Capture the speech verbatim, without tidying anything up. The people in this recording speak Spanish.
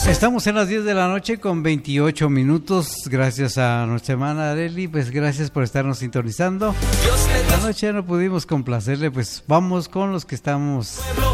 Estamos en las diez de la noche con veintiocho minutos. Gracias a nuestra hermana Areli, pues gracias por estarnos sintonizando. Esta noche no pudimos complacerle, pues vamos con los que estamos